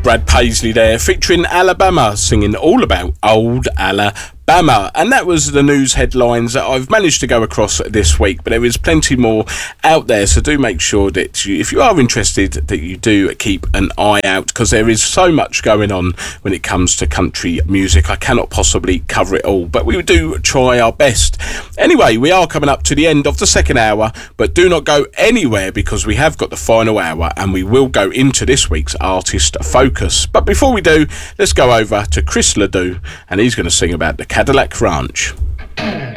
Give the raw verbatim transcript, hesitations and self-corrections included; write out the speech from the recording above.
Brad Paisley there, featuring Alabama, singing all about old Alabama. And that was the news headlines that I've managed to go across this week, but there is plenty more out there, so do make sure that you, if you are interested, that you do keep an eye out, because there is so much going on when it comes to country music. I cannot possibly cover it all, but we do try our best. Anyway, we are coming up to the end of the second hour, but do not go anywhere, because we have got the final hour and we will go into this week's artist focus. But before we do, let's go over to Chris Ledoux, and he's going to sing about the Cadillac Ranch.